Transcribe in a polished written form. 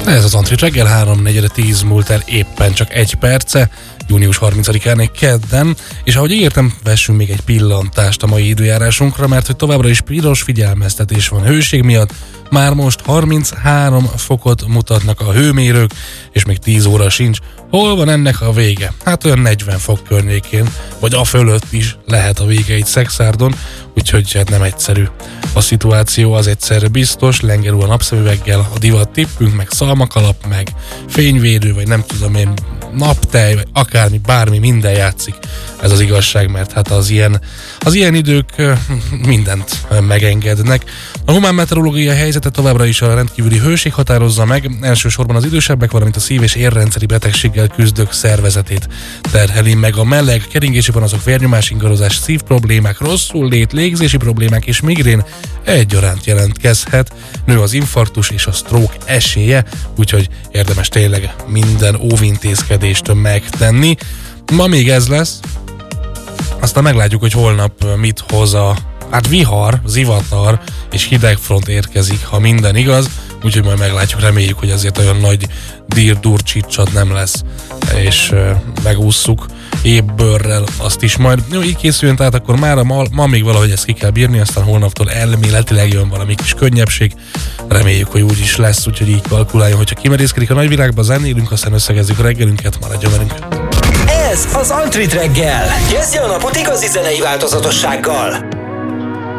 Ez az Antrit reggel 3:10 múlt el éppen csak 1 perce, június 30-án kedden, és ahogy ígértem, vessünk még egy pillantást a mai időjárásunkra, mert hogy továbbra is piros figyelmeztetés van hőség miatt, már most 33 fokot mutatnak a hőmérők, és még 10 óra sincs. Hol van ennek a vége? Hát olyan 40 fok környékén, vagy a fölött is lehet a vége itt Szekszárdon, úgyhogy hát nem egyszerű. A szituáció az egyszer biztos, lengerül a napszemüveggel, a divat tippünk, meg szalmakalap, meg fényvédő, vagy nem tudom én, naptej, vagy akármi, bármi, minden játszik. Ez az igazság, mert hát az ilyen idők mindent megengednek. A humán meteorológiai helyzetet továbbra is a rendkívüli hőség határozza meg, elsősorban az idősebbek, valamint a szív- és érrendszeri betegséggel küzdők szervezetét terheli meg a meleg, keringési panaszok, vérnyomás, ingadozás, szívproblémák, rosszul lét, légzési problémák és migrén egyaránt jelentkezhet. Nő az infarktus és a stroke esélye, úgyhogy érdemes tényleg minden óvintézkedést megtenni. Ma még ez lesz, aztán meglátjuk, hogy holnap mit hoz vihar, zivatar és hidegfront érkezik, ha minden igaz, úgyhogy majd meglátjuk, reméljük, hogy azért olyan nagy dír-dur csicsat nem lesz, és megússzuk épp bőrrel azt is majd. Jó, így készüljön, tehát akkor már ma még valahogy ezt ki kell bírni, aztán holnaptól elméletileg jön valami kis könnyebbség, reméljük, hogy úgy is lesz, úgyhogy így kalkuláljon, hogyha kimerészkedik a nagyvilágba, zenélünk, aztán összegezzük a reggelünket, maradjon velünk. Ez az Antrit reggel. Kezdje a napot igazi zenei változatossággal.